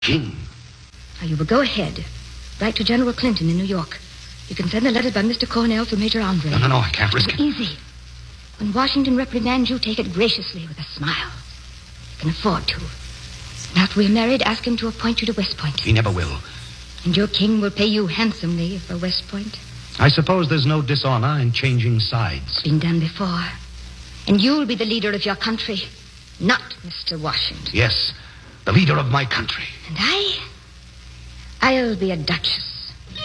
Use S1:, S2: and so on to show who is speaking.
S1: King.
S2: Now, you will go ahead. Write to General Clinton in New York. You can send the letter by Mr. Cornell to Major Andre.
S1: No, I can't risk it.
S2: Easy. When Washington reprimands you, take it graciously with a smile. You can afford to. And after we're married, ask him to appoint you to West Point.
S1: He never will.
S2: And your king will pay you handsomely for West Point.
S1: I suppose there's no dishonor in changing sides.
S2: It's been done before. And you'll be the leader of your country, not Mr. Washington.
S1: Yes, the leader of my country.
S2: And I'll be a duchess.